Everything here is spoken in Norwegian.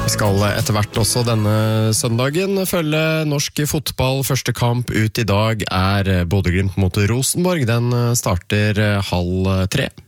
Vi skal etter hvert også denne søndagen følge norsk fotball. Første kamp ut i dag er Bodø Glimt mot Rosenborg. Den starter 14:30.